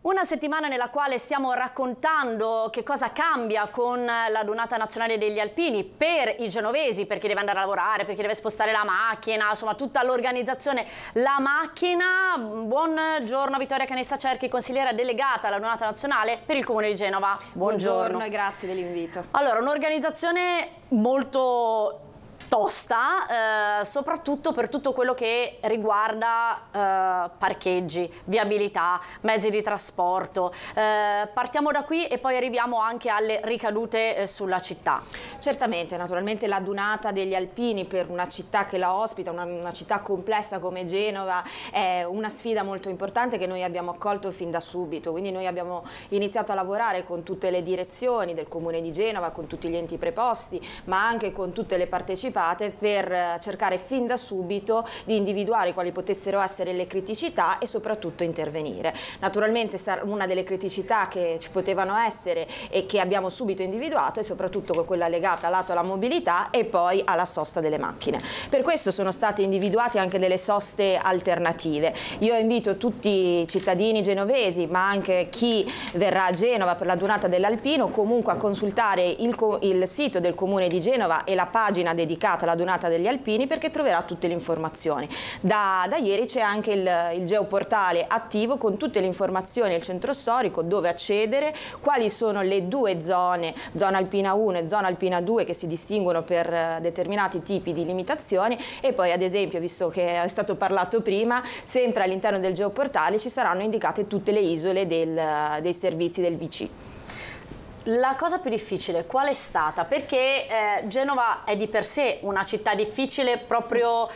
Una settimana nella quale stiamo raccontando che cosa cambia con la Dunata Nazionale degli Alpini per i genovesi, per chi deve andare a lavorare, per chi deve spostare la macchina, insomma tutta l'organizzazione, la macchina. Buongiorno Vittoria Canessa Cerchi, consigliera delegata alla Dunata Nazionale per il Comune di Genova. Buongiorno e grazie dell'invito. Allora, un'organizzazione molto tosta, soprattutto per tutto quello che riguarda parcheggi, viabilità, mezzi di trasporto. Partiamo da qui e poi arriviamo anche alle ricadute sulla città. Certamente, naturalmente la Dunata degli Alpini per una città che la ospita, una città complessa come Genova, è una sfida molto importante che noi abbiamo accolto fin da subito. Quindi noi abbiamo iniziato a lavorare con tutte le direzioni del Comune di Genova, con tutti gli enti preposti, ma anche con tutte le partecipate, per cercare fin da subito di individuare quali potessero essere le criticità e soprattutto intervenire. Naturalmente una delle criticità che ci potevano essere e che abbiamo subito individuato è soprattutto quella legata lato alla mobilità e poi alla sosta delle macchine. Per questo sono state individuate anche delle soste alternative. Io invito tutti i cittadini genovesi, ma anche chi verrà a Genova per la Dunata dell'Alpino, comunque a consultare il sito del Comune di Genova e la pagina dedicata alla Dunata degli Alpini, perché troverà tutte le informazioni. Da ieri c'è anche il geoportale attivo con tutte le informazioni, il centro storico, dove accedere, quali sono le due zone, zona alpina 1 e zona alpina 2, che si distinguono per determinati tipi di limitazioni. E poi, ad esempio, visto che è stato parlato prima, sempre all'interno del geoportale ci saranno indicate tutte le isole dei servizi del VC. La cosa più difficile qual è stata? Perché Genova è di per sé una città difficile proprio